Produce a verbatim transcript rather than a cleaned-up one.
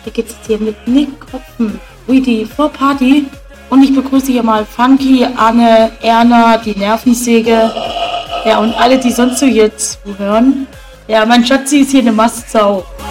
Wie geht's jetzt hier mit Nick Kopfen? Ui, die Vorparty. Und ich begrüße hier mal Funky, Anne, Erna, die Nervensäge. Ja, und alle, die sonst so hier zuhören. Ja, mein Schatzi ist hier eine Mastsau.